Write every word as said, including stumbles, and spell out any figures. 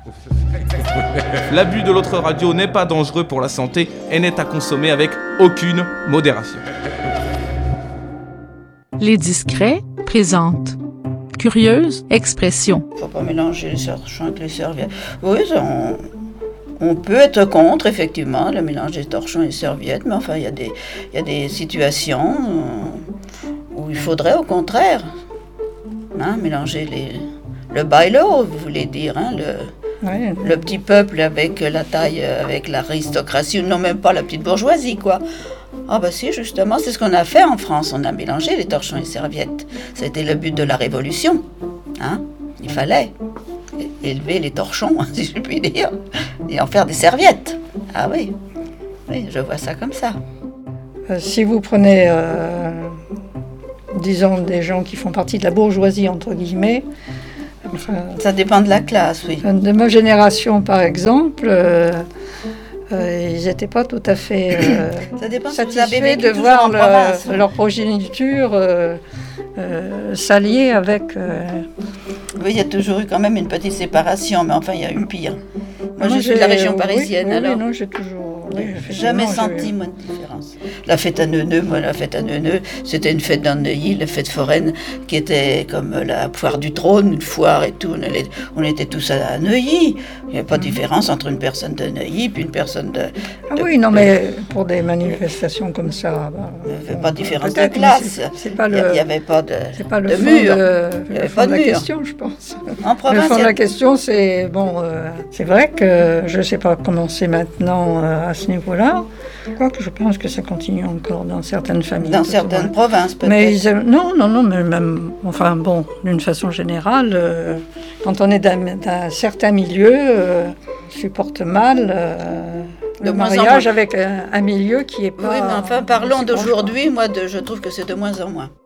L'abus de l'autre radio n'est pas dangereux pour la santé et n'est à consommer avec aucune modération. Les Discrets présentent Curieuse expression. Faut pas mélanger les torchons avec les serviettes. Oui, on, on peut être contre, effectivement, le mélange des torchons et des serviettes, mais enfin, il y a des, il y a des situations où il faudrait, au contraire, hein, mélanger les, le bas et le haut, vous voulez dire, hein, le, ouais. le petit peuple avec la taille, avec l'aristocratie, non, même pas la petite bourgeoisie, quoi. Ah bah si, justement, c'est ce qu'on a fait en France. On a mélangé les torchons et les serviettes. C'était le but de la Révolution. Hein? Il fallait élever les torchons, si je puis dire, et en faire des serviettes. Ah oui, oui, je vois ça comme ça. Euh, si vous prenez, euh, disons, des gens qui font partie de la bourgeoisie, entre guillemets, enfin, ça dépend de la classe, oui. De ma génération, par exemple, euh, Euh, ils n'étaient pas tout à fait euh, satisfaits de voir le, province, leur progéniture euh, euh, s'allier avec... Euh... Oui, il y a toujours eu quand même une petite séparation, mais enfin, il y a eu pire. Moi, moi je suis de la région parisienne, oui, oui, alors. Oui, non, j'ai toujours... Oui, jamais senti, moi, de différence. La fête à Neuneu, moi, la fête à Neuneu, c'était une fête dans Neuilly, la fête foraine, qui était comme la foire du trône, une foire et tout. On, allait, on était tous à Neuilly. Il n'y avait pas de différence entre une personne de Neuilly puis une personne de... de ah oui, non, de, mais pour des manifestations comme ça... Bah, il n'y avait pas de différence de classe. C'est pas le, il n'y avait pas de, c'est pas le de fond mur. De, il n'y avait le pas fond de, de la mur. question, je pense. En province, le fond a... de la question, c'est... Bon, euh, c'est vrai que je ne sais pas comment c'est maintenant euh, à ce niveau-là. Quoique je pense que ça continue encore dans certaines familles. Dans certaines provinces, peut-être. Mais ils, non, non, non, mais même, enfin bon, d'une façon générale, euh, quand on est d'un, d'un certain milieu, euh, supporte mal euh, le mariage avec un, un milieu qui est pas... Oui, mais enfin, parlons d'aujourd'hui, moi, de, je trouve que c'est de moins en moins.